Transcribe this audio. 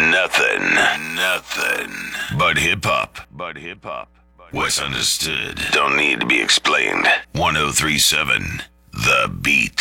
Nothing but hip hop. What's understood don't need to be explained. 1037 The Beat.